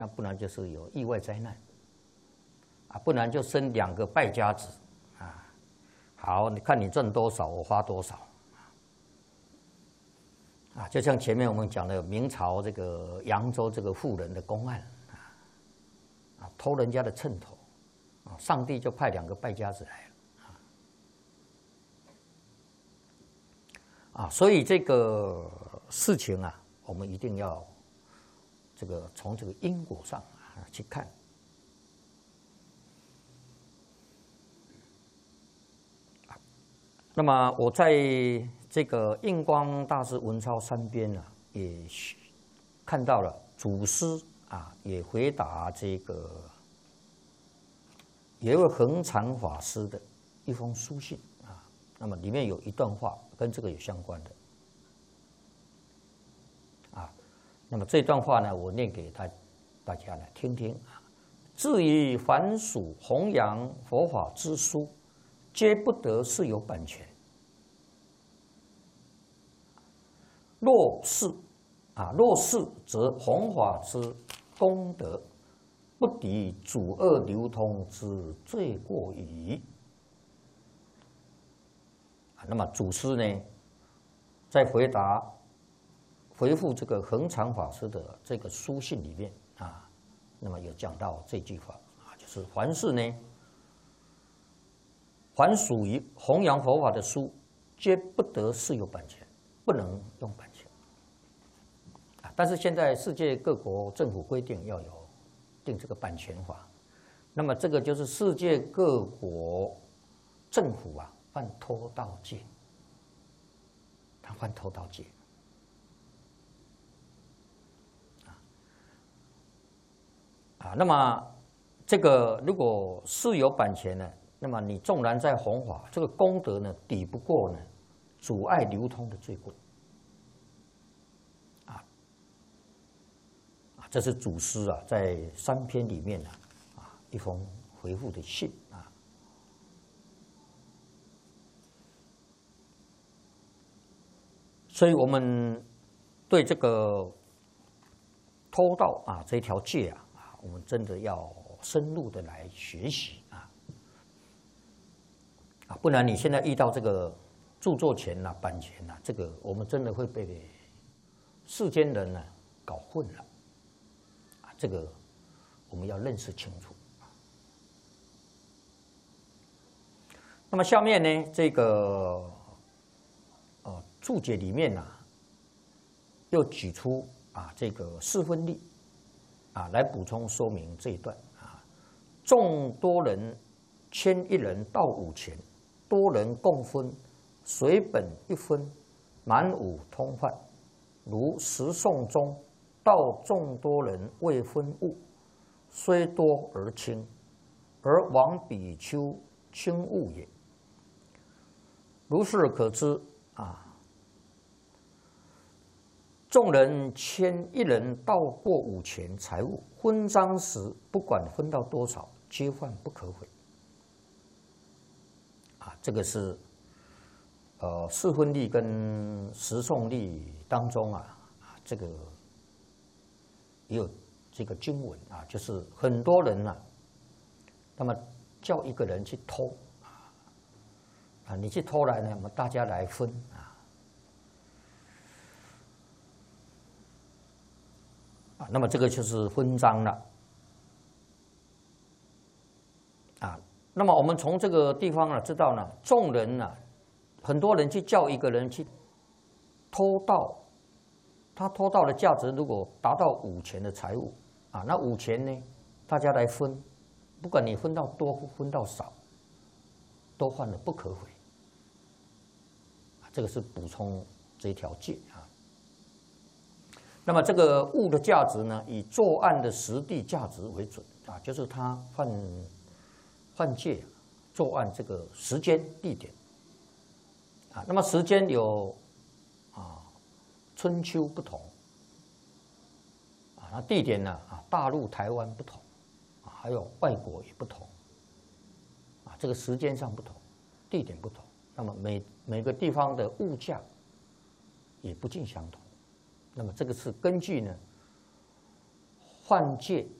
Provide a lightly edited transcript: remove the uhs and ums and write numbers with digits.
那不然就是有意外灾难，啊，不然就生2个败家子，啊，好，你看你挣多少，我花多少，啊，就像前面我们讲的明朝这个扬州这个妇人的公案，啊，偷人家的秤头，啊，上帝就派2个败家子来了。 啊，所以这个事情啊，我们一定要这个从这个因果上去看。那么我在这个印光大师文钞3编啊，也看到了祖师啊，也回答这个有一位恒禅法师的一封书信啊，那么里面有一段话。 跟这个有相关的，啊，那么这段话呢，我念给大家来听听啊。至于凡属弘扬佛法之书，皆不得是有版权。若是则弘法之功德，不敌主恶流通之罪过矣。 那么祖师呢，在回复这个恒禅法师的这个书信里面啊，那么有讲到这句话啊，就是凡是呢，凡属于弘扬佛法的书，皆不得是有版权，不能用版权。啊，但是现在世界各国政府规定要有定这个版权法，那么这个就是世界各国政府啊。 犯偷盗戒，他犯偷盗戒啊，那么这个如果是有版权呢，那么你纵然在弘法，这个功德呢抵不过呢阻碍流通的罪过啊，这是祖师啊在3篇里面呢啊一封回复的信啊。 所以我们对这个偷盗啊这条戒啊，我们真的要深入的来学习啊，不然你现在遇到这个著作权呐、版权呐，这个我们真的会被世间人呢搞混了啊，这个我们要认识清楚。那么下面呢，这个。 注解里面呢、又举出啊这个4分例啊来补充说明这一段啊，众多人牵1人到5钱，多人共分，随本1分，满5通换。如十诵中，道众多人未分物，虽多而轻，而往比丘轻物也。如是可知啊。 众人牵1人到过5钱财物，分赃时不管分到多少，皆犯不可毁。啊，这个是4分例跟十诵例当中啊，这个也有这个经文啊，就是很多人呐、那么叫一个人去偷啊，你去偷来呢，我们大家来分啊。 那么这个就是分赃了，啊，那么我们从这个地方呢，知道呢，众人呢，很多人去叫一个人去偷盗，他偷盗的价值如果达到5钱的财物，啊，那5钱呢，大家来分，不管你分到多分到少，都犯了不可毁。这个是补充这一条戒啊。 那么这个物的价值呢，以作案的实地价值为准啊，就是他犯戒作案这个时间地点啊。那么时间有春秋不同啊，那地点呢大陆台湾不同啊，还有外国也不同啊，这个时间上不同，地点不同，那么每个地方的物价也不尽相同。 那么这个是根据呢犯戒